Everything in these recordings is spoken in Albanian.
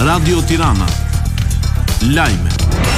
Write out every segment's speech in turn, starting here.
Radio Tirana. Lajme.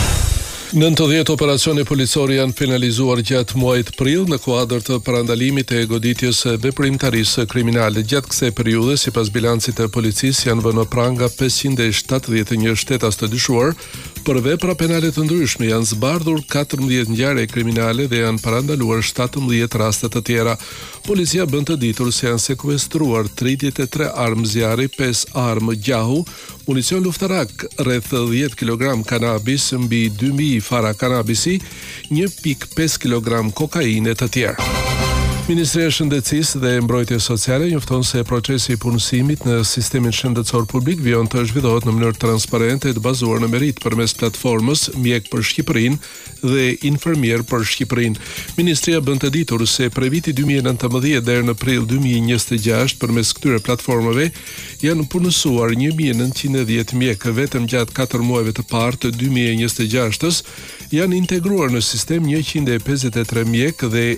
90 operacione policore janë finalizuar gjatë muajit prill në kuadër të parandalimit të goditjes së veprimtarisë kriminale. Gjatë kësaj periudhe, sipas bilancit të policisë, janë vënë pranga 571 shtetas të dyshuar. Për vepra penale të ndryshme janë zbardhur 14 ngjarje kriminale dhe janë parandaluar 17 raste të tjera. Policia bën të ditur se janë sekuestruar 33 armë zjarri, 5 armë gjahu, municion luftarak, rreth 10 kg kanabis, mbi 2000 fara kanabisi, 1.5 kg kokainë të tjerë. Ministria e Shëndetësisë dhe Mbrojtjes Sociale njofton se procesi i punësimit në sistemin shëndetësor publik vijon të zhvillohet në mënyrë transparente e të bazuar në merit përmes platformës Mjek për Shqipërinë dhe Infermier për Shqipërinë. Ministria bën të ditur se prej vitit 2019 deri në prill 2026 përmes këtyre platformave janë punësuar 1910 mjekë. Vetëm gjatë 4 muajve të parë të 2026-s janë integruar në sistem 153 mjekë dhe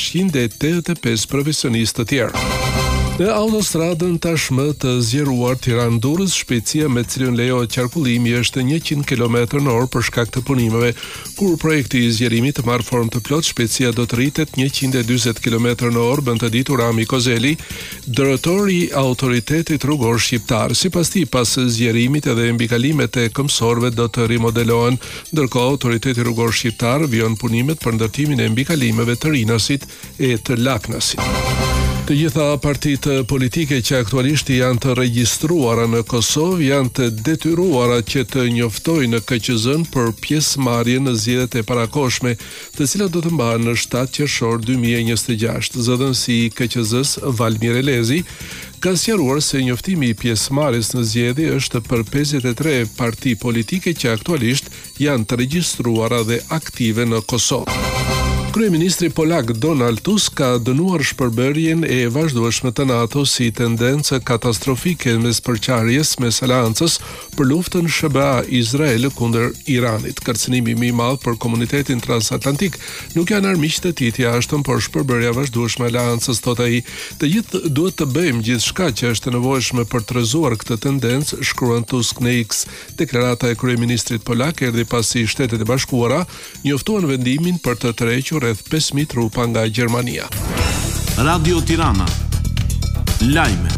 685 profesionistë të tjerë. Në autostradën tashmë të zgjeruar Tiranë-Durrës, shpejtësia me cilën lejohet qarkullimi është 100 km/h për shkak të punimeve. Kur projekti i zgjerimit të marrë formë të plot, shpejtësia do të rritet 140 km/h, bën të ditur Rami Kozeli, drejtori i Autoritetit Rrugor Shqiptar. Sipas tij, pas zgjerimit edhe mbikalimet e këmbësorëve do të rimodelohen, ndërkohë Autoriteti Rrugor Shqiptar vijon punimet për ndërtimin e mbikalimeve të Rinasit e të Laknasit. Të gjitha partitë politike që aktualisht janë të regjistruara në Kosovë janë të detyruara që të njoftojnë KQZ-n për pjesëmarrje në zgjedhjet e parakohshme, të cilat do të mbahen në 7 qershor 2026. Zëdhënësi i KQZ-s Valmir Elezi ka sqaruar se njoftimi i pjesëmarrjes në zgjedhje është për 53 parti politike që aktualisht janë të regjistruara dhe aktive në Kosovë. Kryeministri polak Donald Tusk ka dënuar shpërbërjen e vazhdueshme të NATO si tendencë katastrofike mes përçarjes mes aleancës për luftën SBA-Izrael kundër Iranit. Kërcënimi më i madh për komunitetin transatlantik nuk janë armiqtë të tij të jashtëm, por shpërbërja vazhdueshme e aleancës, thot ai. Të gjithë duhet të bëjmë gjithçka që është e nevojshme për të rrezuar këtë tendencë, shkruan Tusk në X. Deklarata e kryeministrit polak erdhi pasi Shtetet e Bashkuara njoftuan vendimin për të tërhequr rreth 5.000 trupa nga Gjermania. Radio Tirana. Lajme.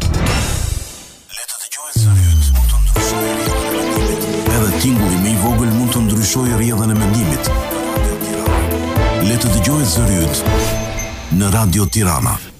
Le të dëgjohet zërit mund të ndryshojë rrjedhën e mendimit. Edhe tingulli më i vogël mund të ndryshojë rrjedhën e mendimit. Le të dëgjohet zërit në Radio Tirana.